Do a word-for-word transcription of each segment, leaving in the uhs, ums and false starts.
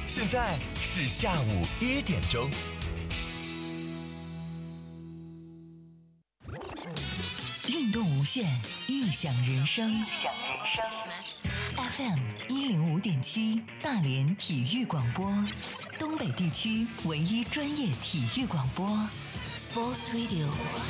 现在是下午一点钟。 运动无限，异想人生。异想人生。F M 一零五点七，大连体育广播，东北地区唯一专业体育广播 ，Sports Radio。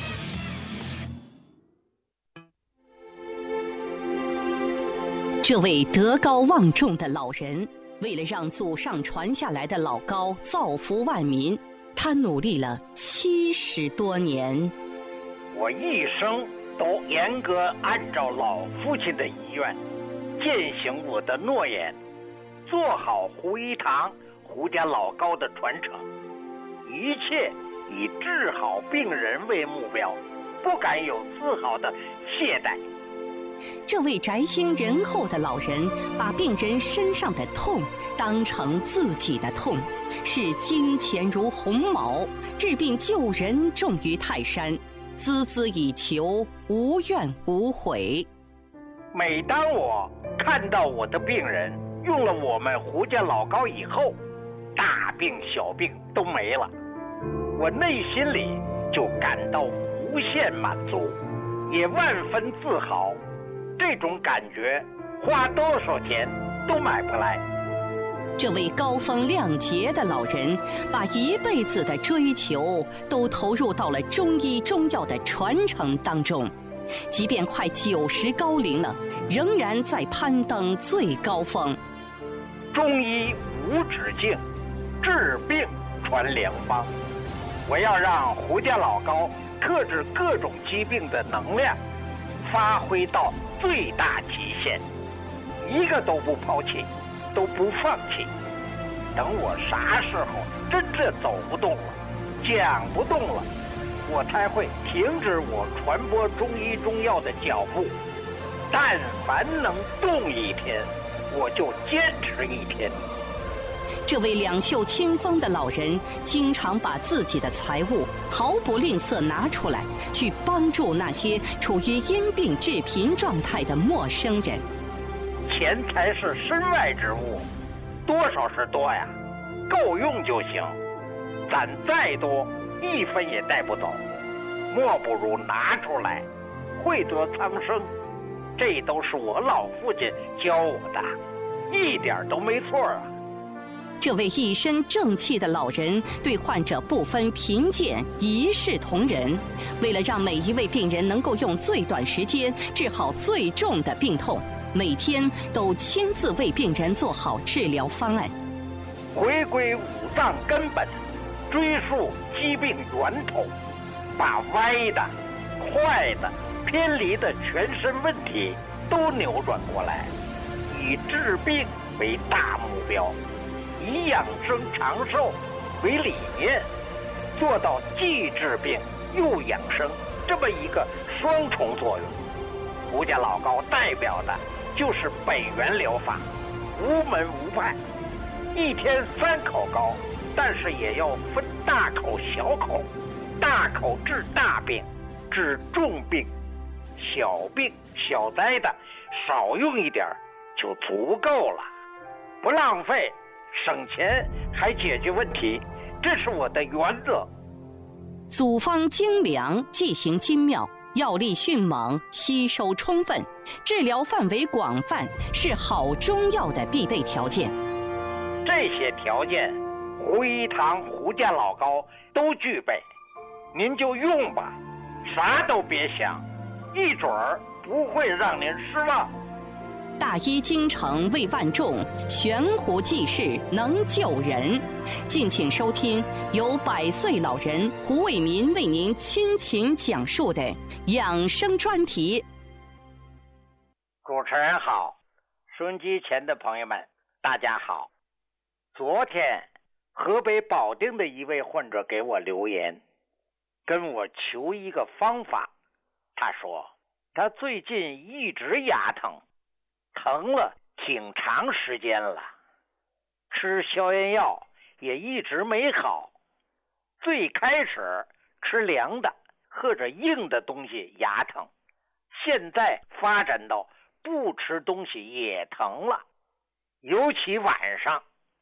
这位德高望重的老人，为了让祖上传下来的老高造福万民，他努力了七十多年。 我一生都严格按照老父亲的遗愿，践行我的诺言，做好胡一堂胡家老高的传承，一切以治好病人为目标，不敢有丝毫的懈怠。 这位宅心仁厚的老人，把病人身上的痛当成自己的痛，视金钱如鸿毛，治病救人重于泰山，孜孜以求，无怨无悔。 每当我看到我的病人用了我们胡家老高以后，大病小病都没了，我内心里就感到无限满足，也万分自豪。这种感觉花多少钱都买不来。 这位高风亮节的老人，把一辈子的追求都投入到了中医中药的传承当中，即便快九十高龄了，仍然在攀登最高峰。 中医无止境，治病传良方。我要让胡家老高克制各种疾病的能量发挥到最大极限，一个都不抛弃，都不放弃。等我啥时候真正走不动了，讲不动了，我才会停止我传播中医中药的脚步。但凡能动一天，我就坚持一天。 这位两袖清风的老人，经常把自己的财物毫不吝啬拿出来，去帮助那些处于因病致贫状态的陌生人。 钱财是身外之物，多少是多呀，够用就行。攒再多，一分也带不走，莫不如拿出来，惠得苍生。这都是我老父亲教我的，一点都没错啊。 这位一身正气的老人，对患者不分贫贱，一视同仁。为了让每一位病人能够用最短时间治好最重的病痛，每天都亲自为病人做好治疗方案。 回归五脏根本，追溯疾病源头，把歪的、坏的、偏离的全身问题都扭转过来，以治病为大目标，以养生长寿为理念，做到既治病又养生这么一个双重作用。胡家老高代表的就是北元疗法，无门无派，一天三口高，但是也要分大口小口，大口治大病，治重病，小病小灾的少用一点就足够了，不浪费，省钱还解决问题，这是我的原则。 组方精良，剂型精妙，药力迅猛，吸收充分，治疗范围广泛，是好中药的必备条件。 这些条件，胡一堂胡家老高都具备，您就用吧，啥都别想，一准儿不会让您失望。 大医精诚为万众，悬壶济世能救人。敬请收听由百岁老人胡卫民为您倾情讲述的养生专题。 主持人好，收音机前的朋友们大家好。昨天河北保定的一位患者给我留言，跟我求一个方法。他说他最近一直牙疼，疼了挺长时间了，吃消炎药也一直没好。最开始吃凉的或者硬的东西牙疼，现在发展到不吃东西也疼了，尤其晚上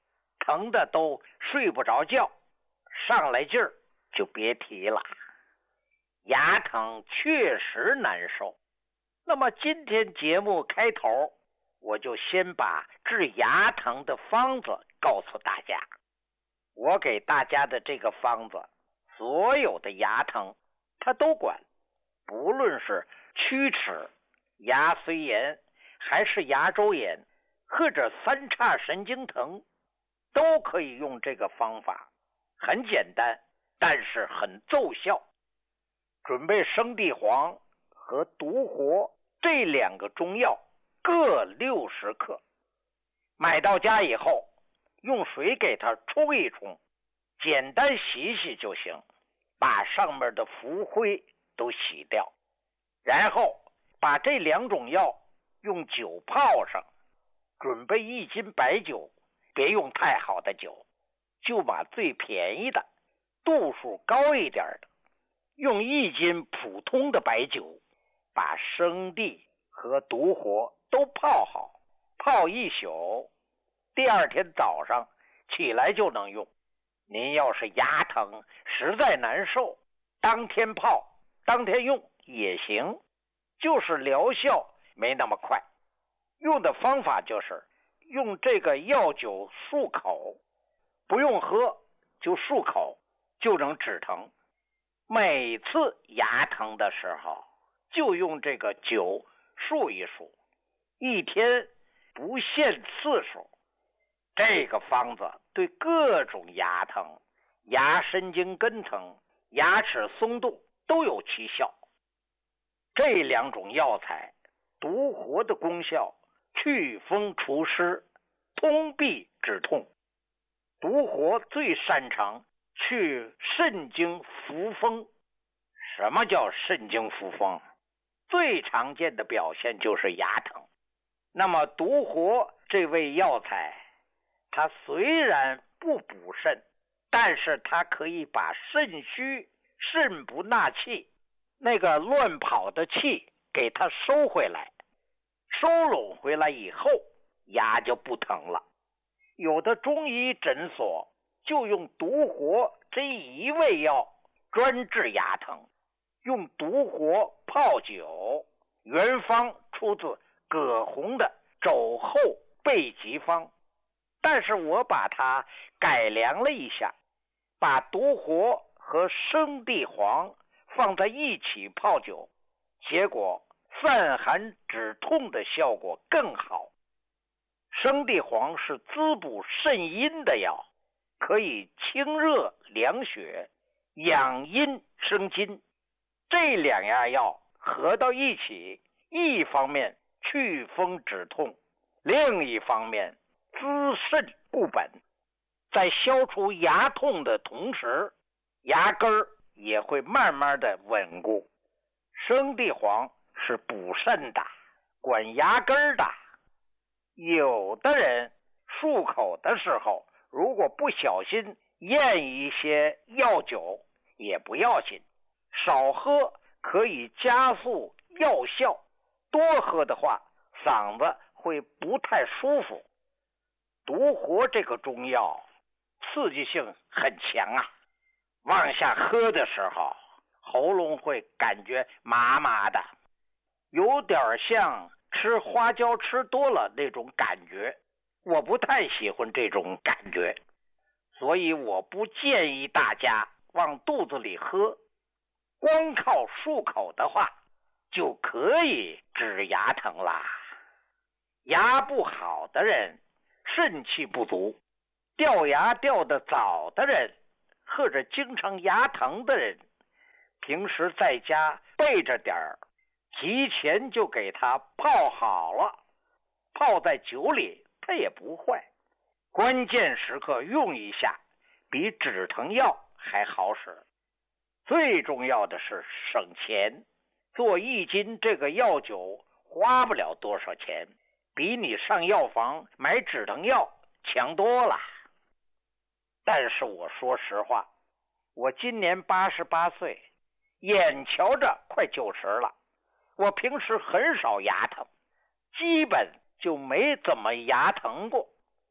疼的都睡不着觉，上来劲儿就别提了。牙疼确实难受。那么今天节目开头，我就先把治牙疼的方子告诉大家。我给大家的这个方子，所有的牙疼它都管，不论是龋齿、牙髓炎，还是牙周炎，或者三叉神经疼，都可以用这个方法。很简单，但是很奏效。准备生地黄和独活这两个中药各六十克，买到家以后用水给它冲一冲，简单洗洗就行，把上面的浮灰都洗掉。然后把这两种药用酒泡上，准备一斤白酒，别用太好的酒，就把最便宜的度数高一点的，用一斤普通的白酒，把生地和独活都泡好，泡一宿，第二天早上起来就能用。您要是牙疼实在难受，当天泡当天用也行，就是疗效没那么快。用的方法就是用这个药酒漱口，不用喝，就漱口就能止疼。每次牙疼的时候就用这个酒漱一漱，一天不限次数。这个方子对各种牙疼、牙神经根疼、牙齿松动都有奇效。这两种药材独活的功效祛风除湿、通痹止痛。独活最擅长去肾经扶风。什么叫肾经扶风？最常见的表现就是牙疼。那么独活这味药材，它虽然不补肾，但是它可以把肾虚、肾不纳气，那个乱跑的气给它收回来，收拢回来以后，牙就不疼了。有的中医诊所就用独活这一味药专治牙疼，用独活泡酒，原方出自葛洪的《肘后备急方》，但是我把它改良了一下，把独活和生地黄放在一起泡酒，结果散寒止痛的效果更好。生地黄是滋补肾阴的药，可以清热凉血、养阴生津。这两样药合到一起，一方面祛风止痛，另一方面滋肾固本，在消除牙痛的同时，牙根儿也会慢慢的稳固。生地黄是补肾的，管牙根儿的。有的人漱口的时候，如果不小心咽一些药酒也不要紧，少喝可以加速药效，多喝的话嗓子会不太舒服。独活这个中药刺激性很强啊，往下喝的时候喉咙会感觉麻麻的，有点像吃花椒吃多了那种感觉，我不太喜欢这种感觉，所以我不建议大家往肚子里喝。光靠漱口的话就可以治牙疼啦。牙不好的人，肾气不足，掉牙掉得早的人，或者经常牙疼的人，平时在家备着点儿，提前就给它泡好了，泡在酒里它也不坏，关键时刻用一下比止疼药还好使。最重要的是省钱，做一斤这个药酒花不了多少钱，比你上药房买止疼药强多了。但是我说实话，我今年八十八岁，眼瞧着快九十了，我平时很少牙疼，基本就没怎么牙疼过。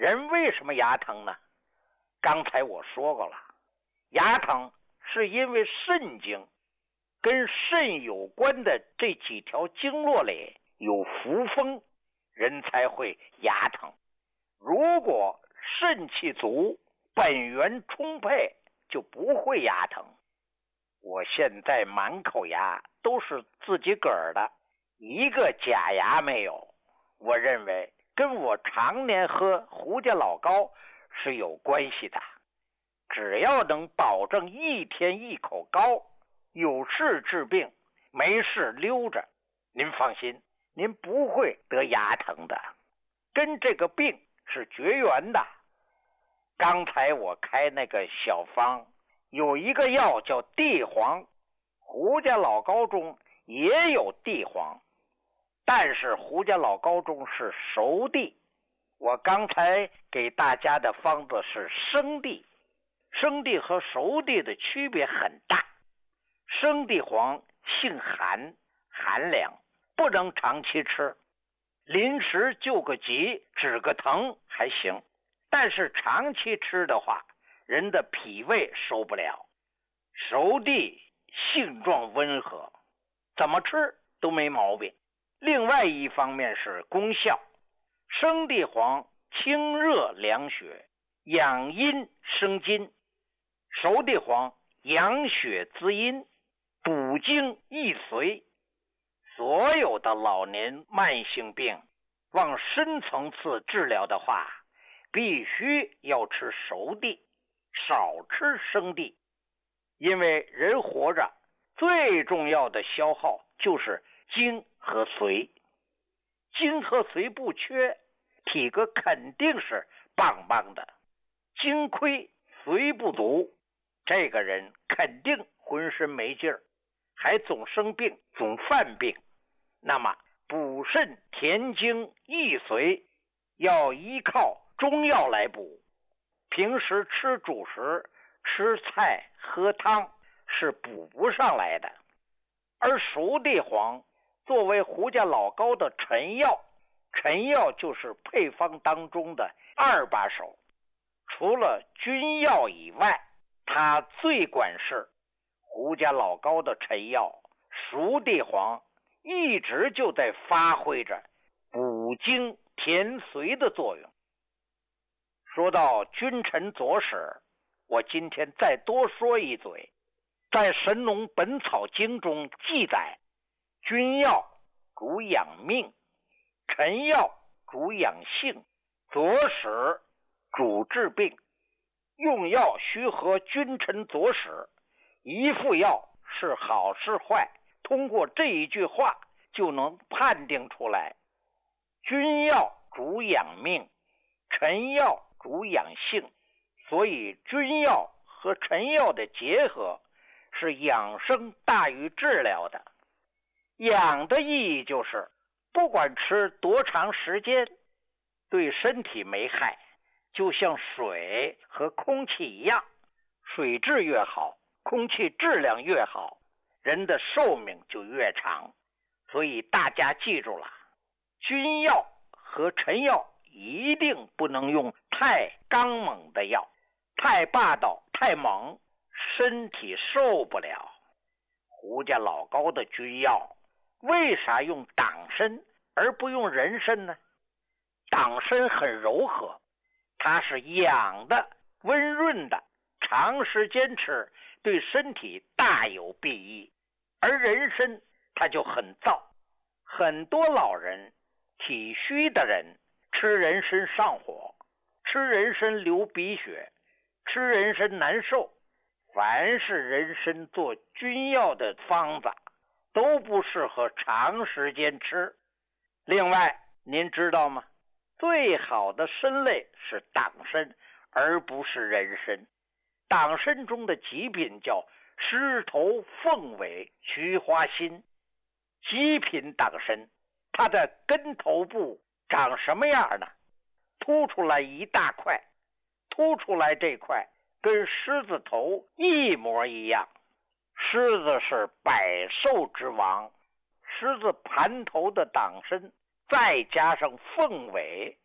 人为什么牙疼呢？刚才我说过了，牙疼是因为肾经跟肾有关的这几条经络里有浮风，人才会牙疼。如果肾气足，本源充沛，就不会牙疼。我现在满口牙都是自己个儿的，一个假牙没有。我认为跟我常年喝胡家老膏是有关系的。只要能保证一天一口膏，有事治病，没事溜着，您放心，您不会得牙疼的，跟这个病是绝缘的。刚才我开那个小方，有一个药叫地黄，胡家老膏中也有地黄，但是胡家老膏中是熟地，我刚才给大家的方子是生地。生地和熟地的区别很大，生地黄性寒，寒凉，不能长期吃，临时救个急止个疼还行，但是长期吃的话，人的脾胃受不了。熟地性状温和，怎么吃都没毛病。另外一方面是功效，生地黄清热凉血，养阴生津，熟地黄养血滋阴，补精益髓。所有的老年慢性病往深层次治疗的话，必须要吃熟地，少吃生地。因为人活着最重要的消耗就是精和髓，精和髓不缺，体格肯定是棒棒的。精亏髓不足，这个人肯定浑身没劲儿，还总生病，总犯病。那么补肾填精益髓要依靠中药来补，平时吃主食、吃菜、喝汤是补不上来的。而熟地黄作为胡家老膏的陈药，陈药就是配方当中的二把手，除了君药以外，它最管事。胡家老膏的陈药熟地黄一直就在发挥着补精填髓的作用。说到君臣佐使，我今天再多说一嘴。在《神农本草经》中记载，君药主养命，臣药主养性，佐使主治病。用药须合君臣佐使，一副药是好是坏，通过这一句话就能判定出来。君药主养命，臣药主养性，所以君药和臣药的结合是养生大于治疗的。养的意义就是不管吃多长时间，对身体没害，就像水和空气一样，水质越好，空气质量越好，人的寿命就越长。所以大家记住了，君药和臣药一定不能用太刚猛的药，太霸道太猛，身体受不了。胡家老膏的君药为啥用党参而不用人参呢？党参很柔和，它是养的温润的，长时间吃对身体大有裨益。而人参它就很燥，很多老人体虚的人吃人参上火，吃人参流鼻血，吃人参难受。凡是人参做君药的方子都不适合长时间吃。另外您知道吗？最好的参类是党参，而不是人参。党参中的极品叫狮头凤尾菊花心，极品党参，它的根头部长什么样呢？凸出来一大块，凸出来这块跟狮子头一模一样。狮子是百兽之王，狮子盘头的党参再加上凤尾，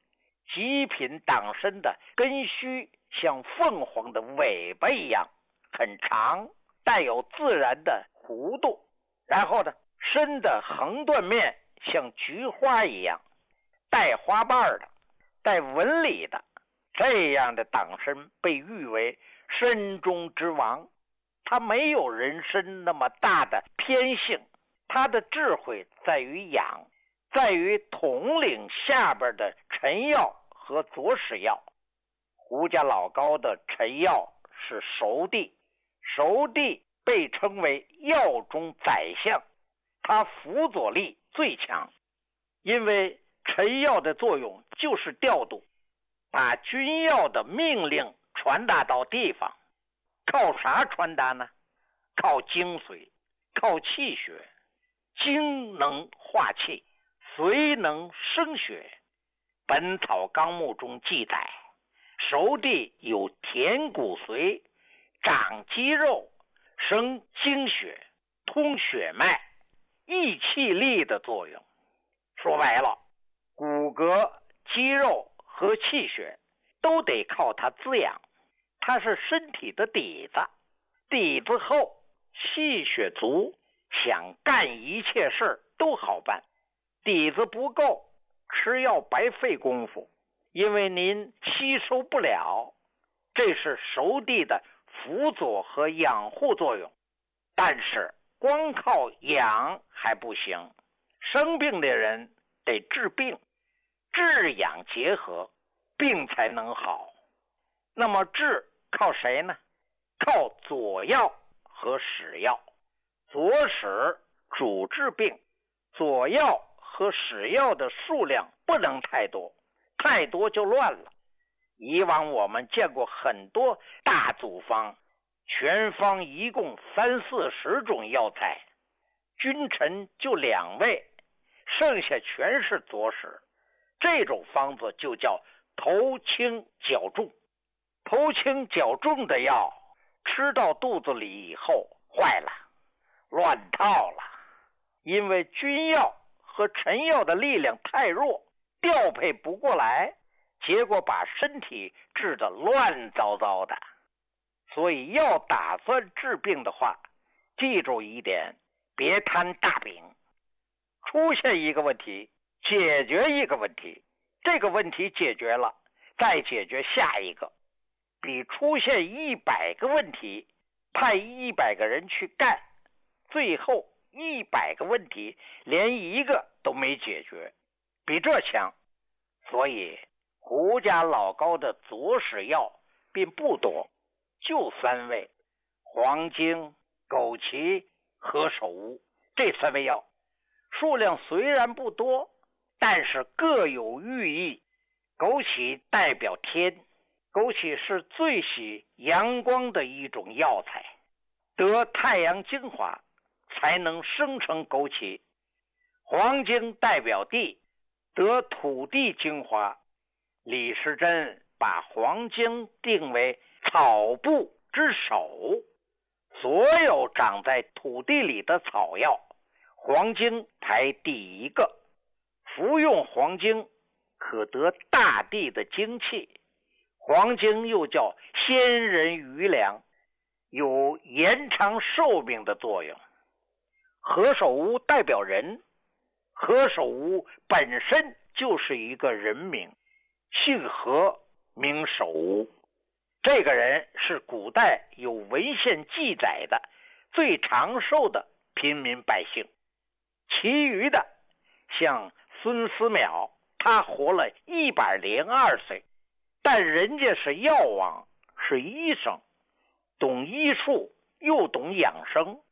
极品党参的根须像凤凰的尾巴一样很长，带有自然的弧度，然后呢，参的横断面像菊花一样带花瓣的，带纹理的，这样的党参被誉为参中之王。它没有人参那么大的偏性，它的智慧在于养，在于统领下边的陈药和佐使药。胡家老高的陈药是熟地，熟地被称为药中宰相，它辅佐力最强，因为陈药的作用就是调度，把军药的命令传达到地方。靠啥传达呢？靠精髓，靠气血。精能化气，髓能生血。本草纲目中记载，熟地有填骨髓，长肌肉，生精血，通血脉，益气力的作用。说白了，骨骼、肌肉和气血都得靠它滋养，它是身体的底子，底子厚，气血足，想干一切事都好办。底子不够，吃药白费功夫，因为您吸收不了。这是熟地的辅佐和养护作用。但是光靠养还不行，生病的人得治病，治养结合，病才能好。那么治靠谁呢？靠佐药和使药。佐使主治病，佐药和使药的数量不能太多，太多就乱了。以往我们见过很多大组方，全方一共三四十种药材，君臣就两味，剩下全是佐使。这种方子就叫头轻脚重。头轻脚重的药吃到肚子里以后坏了，乱套了，因为君药和臣药的力量太弱，调配不过来，结果把身体治得乱糟糟的。所以要打算治病的话，记住一点，别摊大饼。出现一个问题，解决一个问题，这个问题解决了，再解决下一个，比出现一百个问题，派一百个人去干，最后一百个问题连一个都没解决，比这强。所以胡家老高的佐使药并不多，就三味：黄精、枸杞、何首乌。这三味药数量虽然不多，但是各有寓意。枸杞代表天，枸杞是最喜阳光的一种药材，得太阳精华才能生成枸杞。黄精代表地，得土地精华。李时珍把黄精定为草部之首，所有长在土地里的草药，黄精排第一个。服用黄精可得大地的精气，黄精又叫鲜人余粮，有延长寿命的作用。何首乌代表人，何首乌本身就是一个人名，姓何名首乌。这个人是古代有文献记载的最长寿的平民百姓。其余的像孙思邈，他活了一百零二岁，但人家是药王，是医生，懂医术又懂养生，